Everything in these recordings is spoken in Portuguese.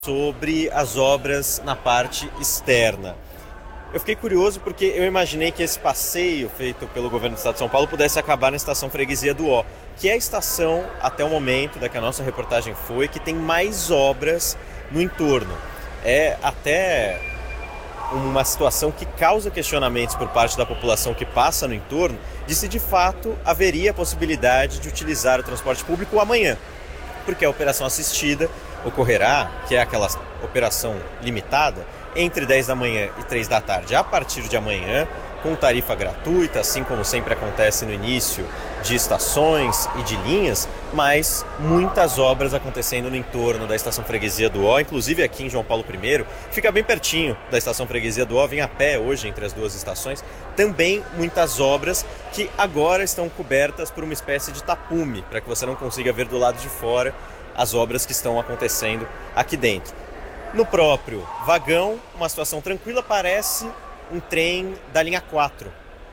sobre as obras na parte externa. Eu fiquei curioso porque eu imaginei que esse passeio feito pelo governo do estado de São Paulo pudesse acabar na estação Freguesia do Ó, que é a estação, até o momento da que a nossa reportagem foi, que tem mais obras no entorno. É até uma situação que causa questionamentos por parte da população que passa no entorno de se de fato haveria a possibilidade de utilizar o transporte público amanhã, porque a operação assistida ocorrerá, que é aquela operação limitada, entre 10 da manhã e 3 da tarde, a partir de amanhã, com tarifa gratuita, assim como sempre acontece no início de estações e de linhas, mas muitas obras acontecendo no entorno da estação Freguesia do Ó, inclusive aqui em João Paulo I, fica bem pertinho da estação Freguesia do Ó, vem a pé hoje entre as duas estações, também muitas obras que agora estão cobertas por uma espécie de tapume, para que você não consiga ver do lado de fora as obras que estão acontecendo aqui dentro. No próprio vagão, uma situação tranquila, parece um trem da linha 4,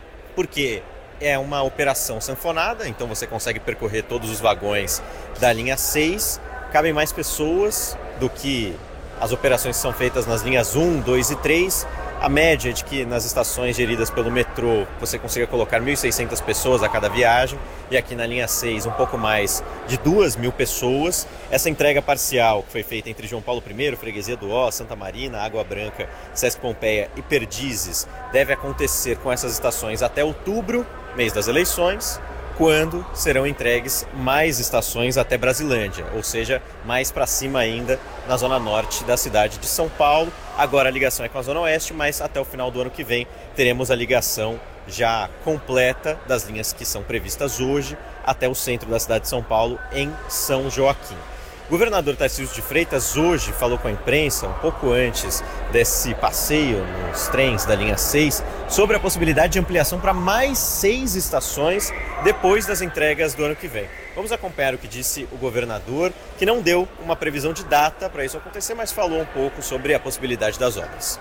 porque é uma operação sanfonada, então você consegue percorrer todos os vagões da linha 6, cabem mais pessoas do que as operações que são feitas nas linhas 1, 2 e 3, a média é de que nas estações geridas pelo metrô você consiga colocar 1.600 pessoas a cada viagem, e aqui na linha 6 um pouco mais de 2.000 pessoas. Essa entrega parcial que foi feita entre João Paulo I, Freguesia do Ó, Santa Marina, Água Branca, Sesc Pompeia e Perdizes deve acontecer com essas estações até outubro, mês das eleições, quando serão entregues mais estações até Brasilândia, ou seja, mais para cima ainda na zona norte da cidade de São Paulo. Agora a ligação é com a zona oeste, mas até o final do ano que vem teremos a ligação já completa das linhas que são previstas hoje até o centro da cidade de São Paulo, em São Joaquim. O governador Tarcísio de Freitas hoje falou com a imprensa, um pouco antes desse passeio nos trens da linha 6, sobre a possibilidade de ampliação para mais 6 estações depois das entregas do ano que vem. Vamos acompanhar o que disse o governador, que não deu uma previsão de data para isso acontecer, mas falou um pouco sobre a possibilidade das obras.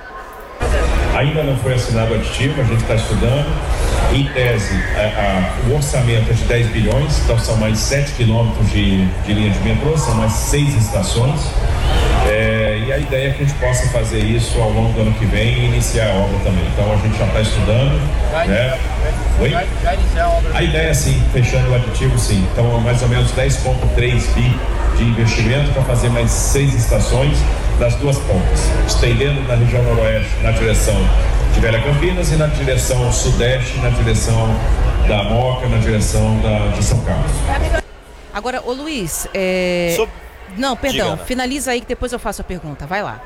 Ainda não foi assinado o aditivo, a gente está estudando. Em tese, o orçamento é de 10 bilhões, então são mais 7 quilômetros de linha de metrô, são mais 6 estações. E a ideia é que a gente possa fazer isso ao longo do ano que vem e iniciar a obra também. Então a gente já está estudando. Já iniciar a obra? A ideia é sim, fechando o aditivo sim. Então mais ou menos 10,3 bi de investimento para fazer mais 6 estações das duas pontas, estendendo na região noroeste na direção de Velha Campinas e na direção sudeste, na direção da Moca, na direção de São Carlos. Agora, ô Luiz, não, perdão, finaliza aí que depois eu faço a pergunta, vai lá.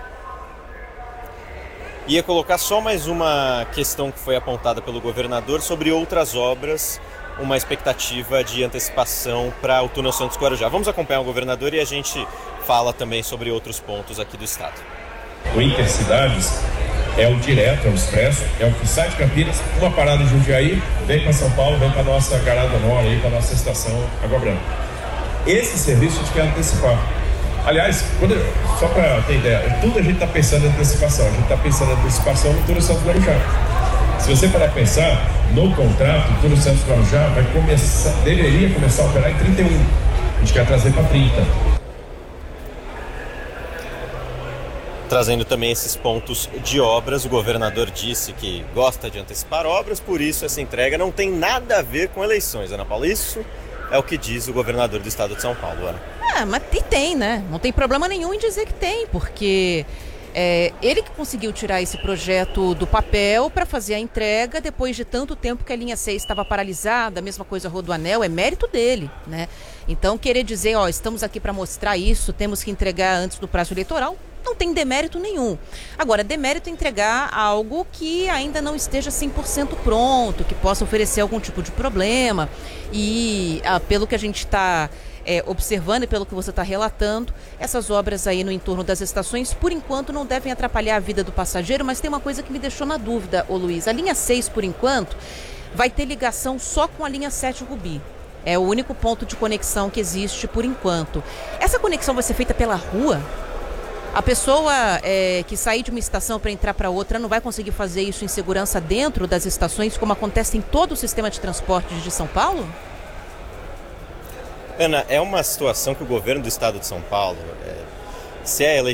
Ia colocar só mais uma questão que foi apontada pelo governador sobre outras obras, uma expectativa de antecipação para o túnel Santos Guarujá. Vamos acompanhar o governador e a gente fala também sobre outros pontos aqui do estado. O Intercidades é o direto, é o expresso, é o que sai de Campinas, uma parada em Jundiaí, vem para São Paulo, vem para nossa Garada Nora, para nossa estação Água Branca. Esse serviço a gente quer antecipar. Aliás, só para ter ideia, tudo a gente está pensando em antecipação. A gente está pensando em antecipação no túnel Santos Guarujá. Se você parar a pensar, no contrato, o túnel Santos Guarujá deveria começar a operar em 31. A gente quer trazer para 30. Trazendo também esses pontos de obras, o governador disse que gosta de antecipar obras, por isso essa entrega não tem nada a ver com eleições, Ana Paula. Isso é o que diz o governador do estado de São Paulo, Ana. Mas tem, né? Não tem problema nenhum em dizer que tem, porque ele que conseguiu tirar esse projeto do papel para fazer a entrega depois de tanto tempo que a linha 6 estava paralisada, a mesma coisa a Rodoanel, é mérito dele, né? Então querer dizer, estamos aqui para mostrar isso, temos que entregar antes do prazo eleitoral, não tem demérito nenhum. Agora, demérito é entregar algo que ainda não esteja 100% pronto, que possa oferecer algum tipo de problema. E pelo que a gente está observando e pelo que você está relatando, essas obras aí no entorno das estações, por enquanto, não devem atrapalhar a vida do passageiro, mas tem uma coisa que me deixou na dúvida, ô Luiz. A linha 6, por enquanto, vai ter ligação só com a linha 7 Rubi. É o único ponto de conexão que existe por enquanto. Essa conexão vai ser feita pela rua? A pessoa que sair de uma estação para entrar para outra não vai conseguir fazer isso em segurança dentro das estações, como acontece em todo o sistema de transporte de São Paulo? Ana, é uma situação que o governo do estado de São Paulo se é